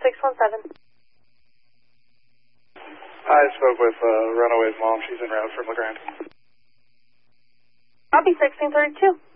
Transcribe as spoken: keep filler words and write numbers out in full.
six one seven. I spoke with uh, Runaway's mom. She's en route from LeGrand. Copy sixteen thirty-two.